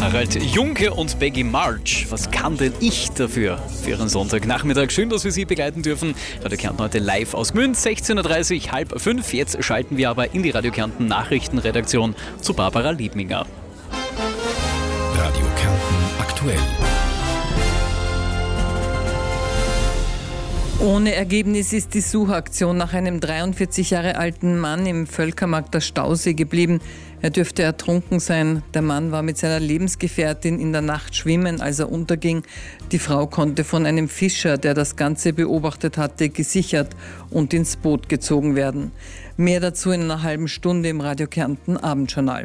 Harald Junke und Peggy March. Was kann denn ich dafür für Ihren Sonntagnachmittag? Schön, dass wir Sie begleiten dürfen. Radio Kärnten heute live aus Gmünd, 16.30 Uhr, 4:30. Jetzt schalten wir aber in die Radio Kärnten Nachrichtenredaktion zu Barbara Liebminger. Radio Kärnten aktuell. Ohne Ergebnis ist die Suchaktion nach einem 43 Jahre alten Mann im Völkermarkt der Stausee geblieben. Er dürfte ertrunken sein. Der Mann war mit seiner Lebensgefährtin in der Nacht schwimmen, als er unterging. Die Frau konnte von einem Fischer, der das Ganze beobachtet hatte, gesichert und ins Boot gezogen werden. Mehr dazu in einer halben Stunde im Radio Kärnten Abendjournal.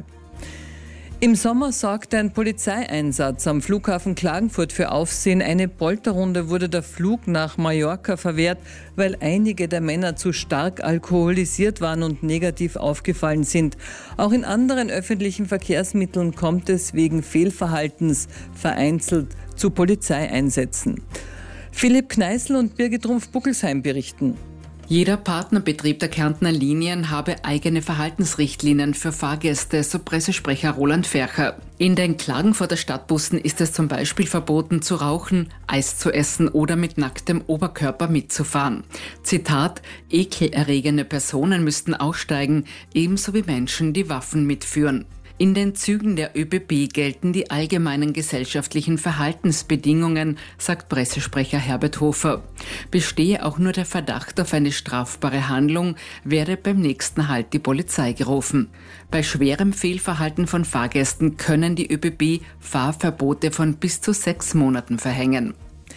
Im Sommer sorgte ein Polizeieinsatz am Flughafen Klagenfurt für Aufsehen. Eine Polterrunde wurde der Flug nach Mallorca verwehrt, weil einige der Männer zu stark alkoholisiert waren und negativ aufgefallen sind. Auch in anderen öffentlichen Verkehrsmitteln kommt es wegen Fehlverhaltens vereinzelt zu Polizeieinsätzen. Philipp Kneißl und Birgit Rumpf-Buckelsheim berichten. Jeder Partnerbetrieb der Kärntner Linien habe eigene Verhaltensrichtlinien für Fahrgäste, so Pressesprecher Roland Fercher. In den Klagenfurter Stadtbussen ist es zum Beispiel verboten zu rauchen, Eis zu essen oder mit nacktem Oberkörper mitzufahren. Zitat: ekelerregende Personen müssten aussteigen, ebenso wie Menschen, die Waffen mitführen. In den Zügen der ÖBB gelten die allgemeinen gesellschaftlichen Verhaltensbedingungen, sagt Pressesprecher Herbert Hofer. Bestehe auch nur der Verdacht auf eine strafbare Handlung, werde beim nächsten Halt die Polizei gerufen. Bei schwerem Fehlverhalten von Fahrgästen können die ÖBB Fahrverbote von bis zu 6 Monaten verhängen.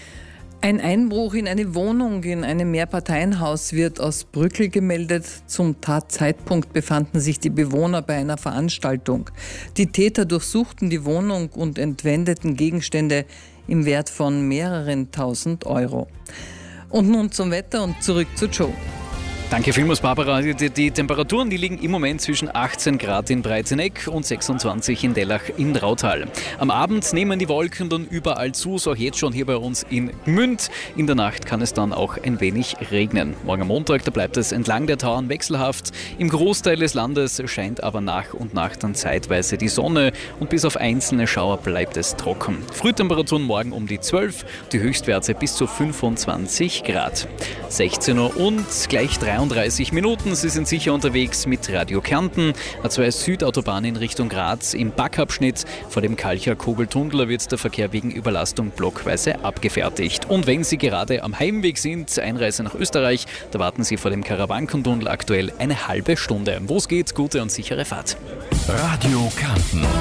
Ein Einbruch in eine Wohnung in einem Mehrparteienhaus wird aus Brückl gemeldet. Zum Tatzeitpunkt befanden sich die Bewohner bei einer Veranstaltung. Die Täter durchsuchten die Wohnung und entwendeten Gegenstände im Wert von mehreren tausend Euro. Und nun zum Wetter und zurück zu Joe. Danke vielmals, Barbara. Die Temperaturen, die liegen im Moment zwischen 18 Grad in Breiteneck und 26 in Dellach im Drautal. Am Abend nehmen die Wolken dann überall zu, so auch jetzt schon hier bei uns in Gmünd. In der Nacht kann es dann auch ein wenig regnen. Morgen am Montag, da bleibt es entlang der Tauern wechselhaft. Im Großteil des Landes scheint aber nach und nach dann zeitweise die Sonne und bis auf einzelne Schauer bleibt es trocken. Frühtemperaturen morgen um die 12, die Höchstwerte bis zu 25 Grad. 16 Uhr und gleich 33 Minuten. Sie sind sicher unterwegs mit Radio Kärnten. A2 Südautobahn in Richtung Graz im Backabschnitt. Vor dem Kalcher Kogeltunnel wird der Verkehr wegen Überlastung blockweise abgefertigt. Und wenn Sie gerade am Heimweg sind, Einreise nach Österreich, da warten Sie vor dem Karawankentunnel aktuell eine halbe Stunde. Wo es geht, gute und sichere Fahrt. Radio Kärnten.